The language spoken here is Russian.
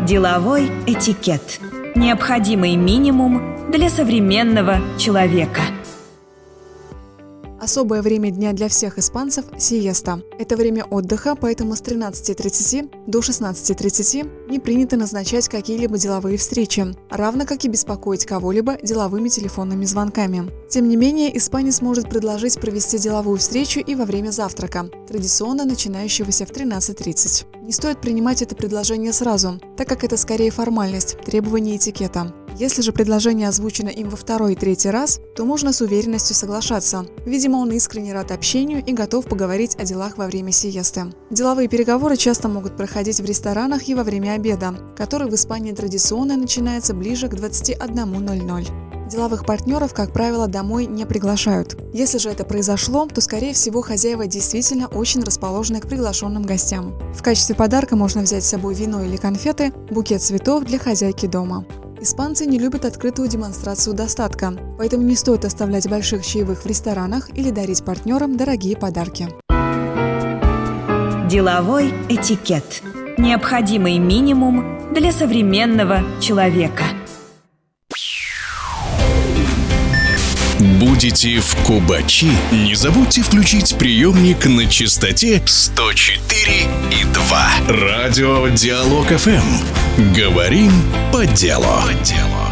Деловой этикет. Необходимый минимум для современного человека. Особое время дня для всех испанцев – сиеста. Это время отдыха, поэтому с 13:30 до 16:30 не принято назначать какие-либо деловые встречи, равно как и беспокоить кого-либо деловыми телефонными звонками. Тем не менее, испанец может предложить провести деловую встречу и во время завтрака, традиционно начинающегося в 13:30. Не стоит принимать это предложение сразу, так как это скорее формальность, требование этикета. Если же предложение озвучено им во второй и третий раз, то можно с уверенностью соглашаться. Видимо, он искренне рад общению и готов поговорить о делах во время сиесты. Деловые переговоры часто могут проходить в ресторанах и во время обеда, который в Испании традиционно начинается ближе к 21:00. Деловых партнеров, как правило, домой не приглашают. Если же это произошло, то, скорее всего, хозяева действительно очень расположены к приглашенным гостям. В качестве подарка можно взять с собой вино или конфеты, букет цветов для хозяйки дома. Испанцы не любят открытую демонстрацию достатка, поэтому не стоит оставлять больших чаевых в ресторанах или дарить партнерам дорогие подарки. Деловой этикет. Необходимый минимум для современного человека. Будете в Кубачи? Не забудьте включить приемник на частоте 104,2. Радио Диалог ФМ. Говорим по делу.